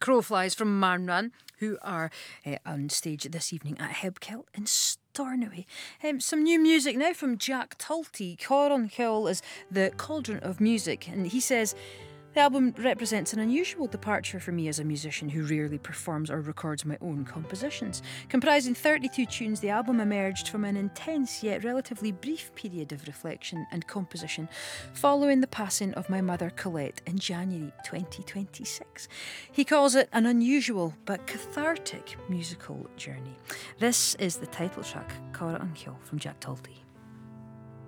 Crowflies from Marnrun, who are on stage this evening at Hebkill in Stornoway. Some new music now from Jack Tulty. Coron Hill is the cauldron of music, and he says, the album represents an unusual departure for me as a musician who rarely performs or records my own compositions. Comprising 32 tunes, the album emerged from an intense yet relatively brief period of reflection and composition following the passing of my mother Colette in January 2026. He calls it an unusual but cathartic musical journey. This is the title track, Cora an Ceol from Jack Tulty.